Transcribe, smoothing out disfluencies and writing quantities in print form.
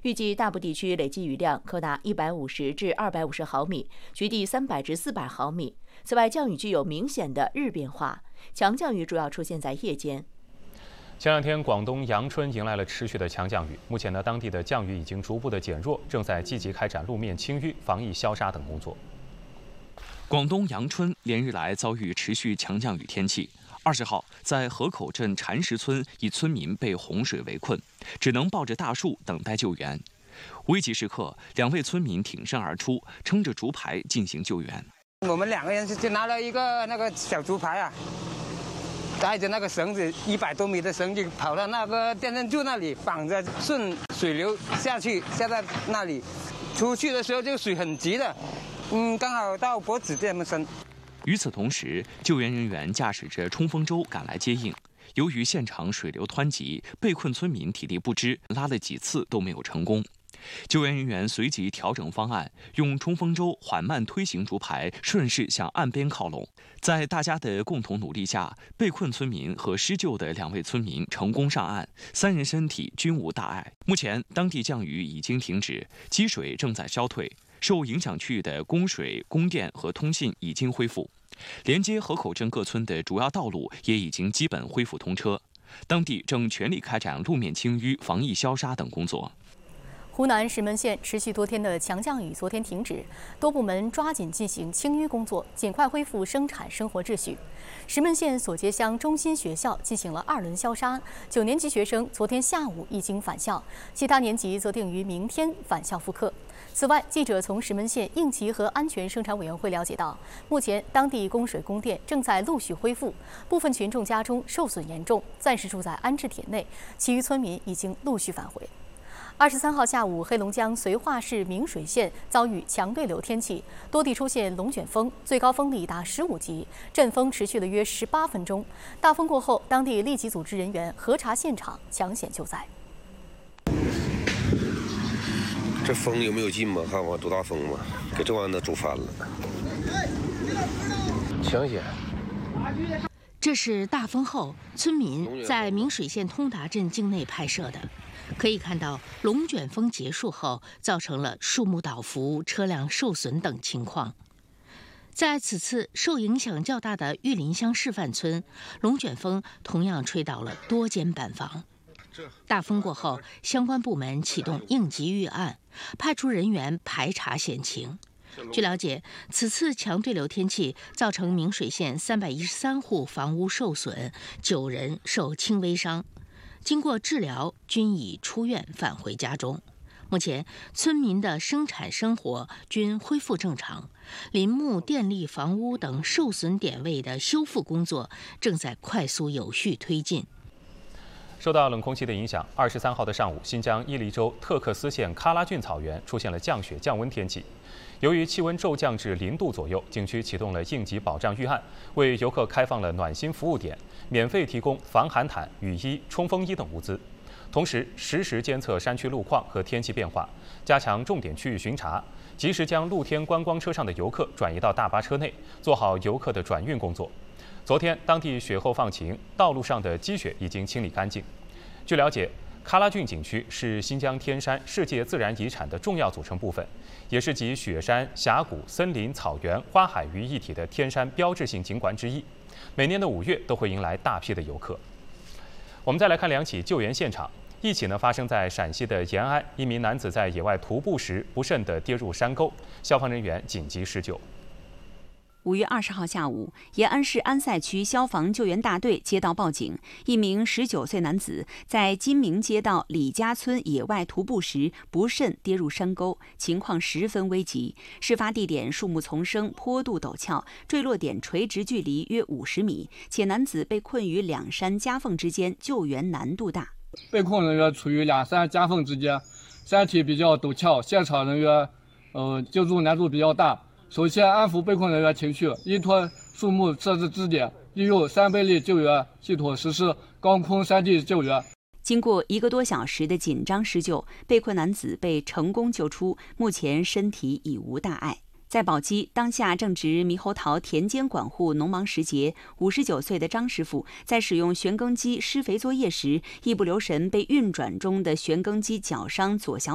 预计大部地区累计雨量可达150至250毫米，局地300至400毫米。此外，降雨具有明显的日变化，强降雨主要出现在夜间。 前2天，广东阳春迎来了持续的强降雨。目前呢，当地的降雨已经逐步的减弱，正在积极开展路面清淤、防疫消杀等工作。 广东阳春连日来遭遇持续强降雨天气。20号，在河口镇禅石村，一村民被洪水围困，只能抱着大树等待救援。危急时刻，2位村民挺身而出，撑着竹排进行救援。 我们2个人就拿了一个那个小竹排啊，带着那个绳子100多米的绳子，跑到那个电线柱那里绑着，顺水流下到那里。出去的时候就水很急的，刚好到脖子这么深。 与此同时，救援人员驾驶着冲锋舟赶来接应。由于现场水流湍急，被困村民体力不支，拉了几次都没有成功。救援人员随即调整方案，用冲锋舟缓慢推行竹排，顺势向岸边靠拢。在大家的共同努力下，被困村民和施救的2位村民成功上岸，3人身体均无大碍。目前，当地降雨已经停止，积水正在消退，受影响区域的供水、供电和通信已经恢复。连接河口镇各村的主要道路也已经基本恢复通车，当地正全力开展路面清淤、防疫消杀等工作。 湖南石门县持续多天的强降雨昨天停止，多部门抓紧进行清淤工作，尽快恢复生产生活秩序。石门县索碣乡中心学校进行了2轮消杀，9年级学生昨天下午已经返校，其他年级则定于明天返校复课。此外，记者从石门县应急和安全生产委员会了解到，目前当地供水供电正在陆续恢复，部分群众家中受损严重，暂时住在安置点内，其余村民已经陆续返回。23号下午，黑龙江绥化市明水县遭遇强对流天气，多地出现龙卷风，最高风力达15级，阵风持续了约18分钟。大风过后，当地立即组织人员核查现场，抢险救灾。 这风有没有劲嘛？看我多大风嘛，给这玩意儿都煮翻了。抢险。 这是大风后村民在明水县通达镇境内拍摄的。可以看到，龙卷风结束后，造成了树木倒伏、车辆受损等情况。在此次受影响较大的玉林乡示范村，龙卷风同样吹倒了多间板房。大风过后，相关部门启动应急预案，派出人员排查险情。据了解，此次强对流天气造成明水县313户房屋受损，9人受轻微伤。经过治疗，均已出院返回家中。目前，村民的生产生活均恢复正常，林木、电力、房屋等受损点位的修复工作正在快速有序推进。 受到冷空气的影响，23号的上午，新疆伊犁州特克斯县喀拉峻草原出现了降雪降温天气。由于气温骤降至0度左右，景区启动了应急保障预案，为游客开放了暖心服务点，免费提供防寒毯、雨衣、冲锋衣等物资。同时，实时监测山区路况和天气变化，加强重点区域巡查，及时将露天观光车上的游客转移到大巴车内，做好游客的转运工作。昨天，当地雪后放晴，道路上的积雪已经清理干净。据了解，喀拉峻景区是新疆天山世界自然遗产的重要组成部分，也是集雪山、峡谷、森林、草原、花海于一体的天山标志性景观之一。每年的5月都会迎来大批的游客。我们再来看2起救援现场，一起发生在陕西的延安，一名男子在野外徒步时不慎地跌入山沟，消防人员紧急施救。 5月20号下午，延安市安塞区消防救援大队接到报警，一名19岁男子在金明街道李家村野外徒步时不慎跌入山沟，情况十分危急。事发地点树木丛生，坡度陡峭，坠落点垂直距离约50米，且男子被困于2山夹缝之间，救援难度大。 被困人员处于2山夹缝之间，山体比较陡峭，现场人员救助难度比较大。首先安抚被困人员情绪，依托树木设置支点，利用3倍力救援系统实施高空山地救援。 经过1个多小时的紧张施救，被困男子被成功救出，目前身体已无大碍。在宝鸡，当下正值猕猴桃田间管护农忙时节，59岁的张师傅在使用旋耕机施肥作业时，一不留神被运转中的旋耕机绞伤左小